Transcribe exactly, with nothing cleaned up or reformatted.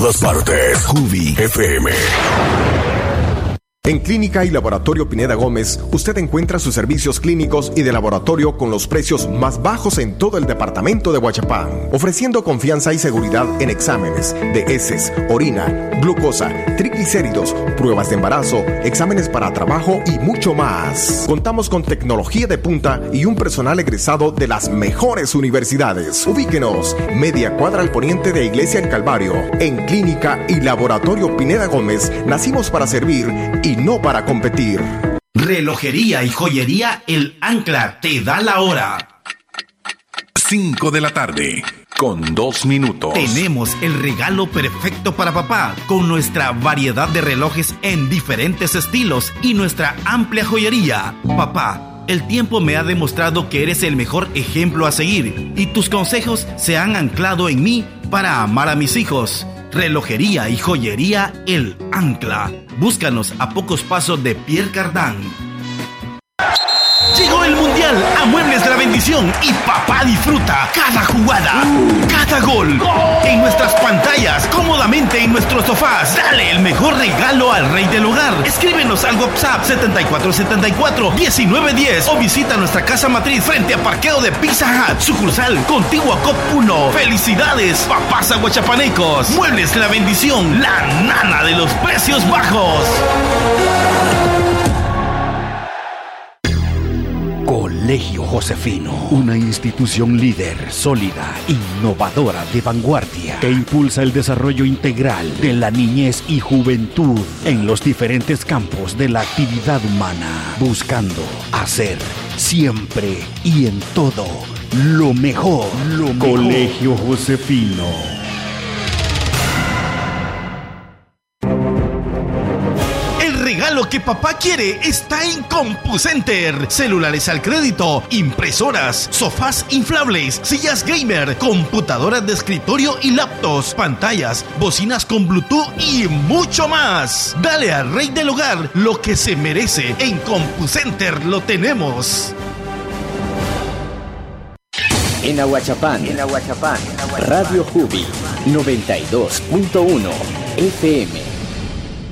todas partes. Hubi F M. En Clínica y Laboratorio Pineda Gómez, usted encuentra sus servicios clínicos y de laboratorio con los precios más bajos en todo el departamento de Huachapán, ofreciendo confianza y seguridad en exámenes de heces, orina, glucosa, triglicéridos, pruebas de embarazo, exámenes para trabajo y mucho más. Contamos con tecnología de punta y un personal egresado de las mejores universidades. Ubíquenos, media cuadra al poniente de Iglesia El Calvario. En Clínica y Laboratorio Pineda Gómez, nacimos para servir y no para competir. Relojería y joyería El Ancla te da la hora. cinco de la tarde, con dos minutos. Tenemos el regalo perfecto para papá, con nuestra variedad de relojes en diferentes estilos y nuestra amplia joyería. Papá, el tiempo me ha demostrado que eres el mejor ejemplo a seguir y tus consejos se han anclado en mí para amar a mis hijos. Relojería y joyería El Ancla. Búscanos a pocos pasos de Pierre Cardin. Llegó el Mundial a Muebles de la Bendición y papá disfruta cada jugada, uh, cada gol, ¡oh!, en nuestras pantallas, cómodamente en nuestros sofás. Dale el mejor regalo al rey del hogar. Escríbenos al WhatsApp setenta y cuatro setenta y cuatro diecinueve diez o visita nuestra casa matriz frente a parqueo de Pizza Hut, sucursal contigua C O P uno. ¡Felicidades, papás aguachapanecos! Muebles de la Bendición, la nana de los precios bajos. Colegio Josefino, una institución líder, sólida, innovadora, de vanguardia, que impulsa el desarrollo integral de la niñez y juventud en los diferentes campos de la actividad humana, buscando hacer siempre y en todo lo mejor. Lo mejor. Colegio Josefino. Lo que papá quiere está en CompuCenter. Celulares al crédito, impresoras, sofás inflables, sillas gamer, computadoras de escritorio y laptops, pantallas, bocinas con Bluetooth y mucho más. Dale al rey del hogar lo que se merece. En CompuCenter lo tenemos. En Ahuachapán, en Ahuachapán, Radio Hubi noventa y dos punto uno F M.